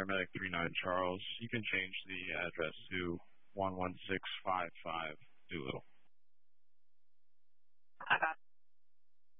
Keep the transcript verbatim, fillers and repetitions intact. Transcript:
Paramedic three nine Charles. You can change the address to one one six five five Doolittle.